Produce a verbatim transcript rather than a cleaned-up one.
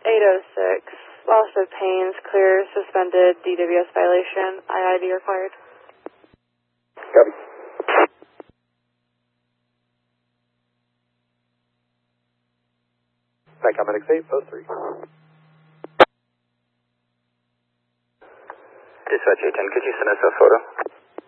eight oh six, loss of pains, clear, suspended, D W S violation, I I D required. Copy. Paramedics eight oh three. Dispatch eight ten, could you send us a photo?